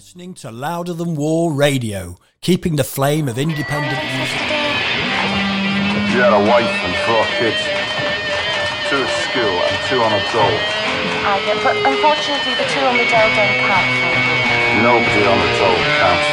listening to Louder Than War Radio, keeping the flame of independent music. You had a wife and 4 kids, 2 at school and 2 on a dole. But unfortunately the 2 on the dole don't count for you. Nobody on the dole counts.